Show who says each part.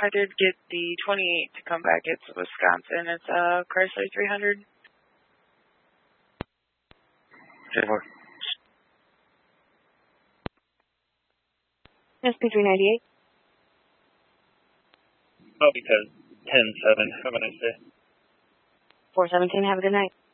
Speaker 1: I did get the 28 to come back. It's Wisconsin. It's Chrysler 300.
Speaker 2: J4.
Speaker 3: SP398.
Speaker 2: Bobby Code 10-7. Have a nice day.
Speaker 3: 417. Have a good night.